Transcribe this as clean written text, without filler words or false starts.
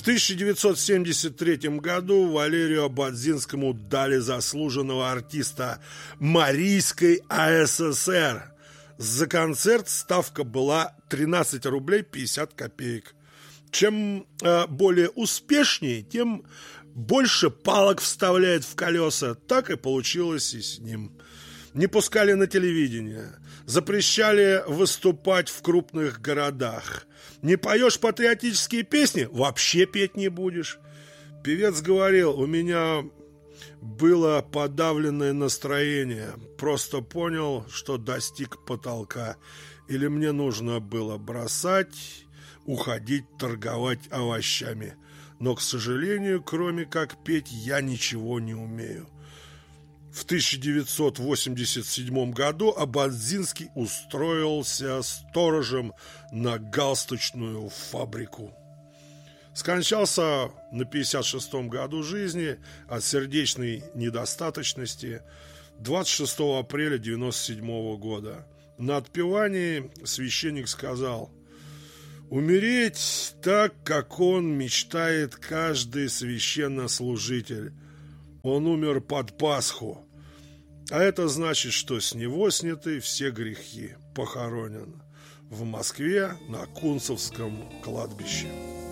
В 1973 году Валерию Ободзинскому дали заслуженного артиста Марийской АССР. За концерт ставка была 13 рублей 50 копеек. Чем более успешнее, тем больше палок вставляет в колеса. Так и получилось и с ним. Не пускали на телевидение, запрещали выступать в крупных городах. Не поешь патриотические песни – вообще петь не будешь. Певец говорил: у меня было подавленное настроение, просто понял, что достиг потолка. Или мне нужно было бросать, уходить торговать овощами. Но, к сожалению, кроме как петь, я ничего не умею. В 1987 году Ободзинский устроился сторожем на галстучную фабрику. Скончался на 56-м году жизни от сердечной недостаточности 26 апреля 1997 года. На отпевании священник сказал: «Умереть так, как он мечтает каждый священнослужитель. Он умер под Пасху. А это значит, что с него сняты все грехи. Похоронен в Москве на Кунцевском кладбище».